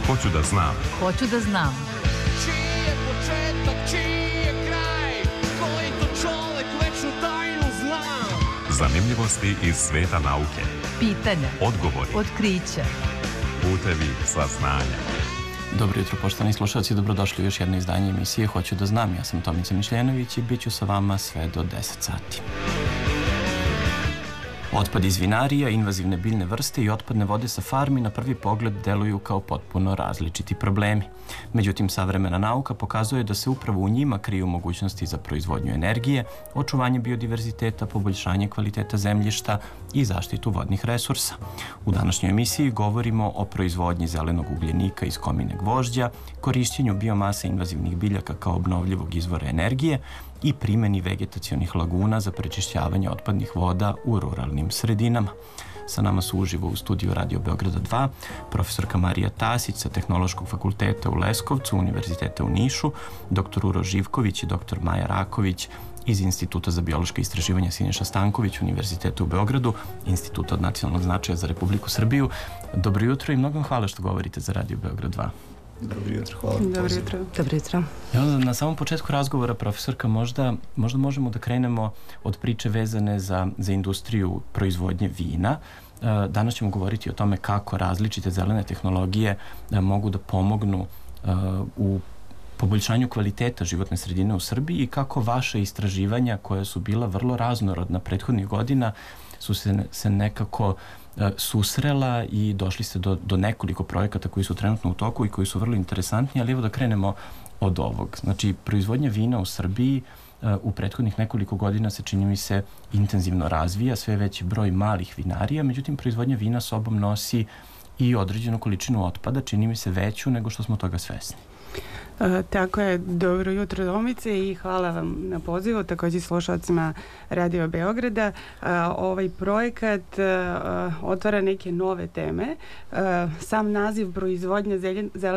Hoću da znam. Hoću da znam. Čiji je početak, čiji je kraj, koji to čovek večnu tajnu zna. Zanimljivosti iz sveta nauke. Pitanja. Odgovori. Otkrića. Putevi saznanja. Dobro jutro, poštovani slušalci, dobrodošli u još jedno izdanje emisije Hoću da znam. Ja sam Tomica Mišljenović i bit ću sa vama sve do 10 sati. Otpad iz vinarija, invazivne biljne vrste i otpadne vode sa farmi na prvi pogled deluju kao potpuno različiti problemi. Međutim, savremena nauka pokazuje da se upravo u njima kriju mogućnosti za proizvodnju energije, očuvanje biodiverziteta, poboljšanje kvaliteta zemljišta i zaštitu vodnih resursa. U današnjoj emisiji govorimo o proizvodnji zelenog ugljenika iz komine gvožđa, korišćenju biomase invazivnih biljaka kao obnovljivog izvora energije i primjeni vegetacionih laguna za prečišćavanje otpadnih voda u ruralnim sredinama. Sa nama su uživo u studiju Radio Beograda 2 profesorka Marija Tasić sa Tehnološkog fakulteta u Leskovcu, Univerziteta u Nišu, dr. Uroš Živković i dr. Maja Raković iz Instituta za biološka istraživanja Siniša Stanković, Univerziteta u Beogradu, Instituta od nacionalnog značaja za Republiku Srbiju. Dobro jutro i mnogo vam hvala što govorite za Radio Beograd 2. Dobro jutro, hvala. Dobro jutro. Dobro jutro. Na samom početku razgovora, profesorka, možda možemo da krenemo od priče vezane za industriju proizvodnje vina. Danas ćemo govoriti o tome kako različite zelene tehnologije mogu da pomognu u poboljšanju kvaliteta životne sredine u Srbiji i kako vaše istraživanja, koja su bila vrlo raznorodna prethodnih godina, su se nekako susrela i došli ste do nekoliko projekata koji su trenutno u toku i koji su vrlo interesantni, ali evo da krenemo od ovog. Znači, proizvodnja vina u Srbiji u prethodnih nekoliko godina se, čini mi se, intenzivno razvija, sve veći broj malih vinarija, međutim, proizvodnja vina sobom nosi i određenu količinu otpada, čini mi se veću nego što smo toga svesni. Tako je, dobro jutro Tomice i hvala vam na pozivu, također slušalcima Radio Beograda. Ovaj projekat otvara neke nove teme. Sam naziv proizvodnja zelenog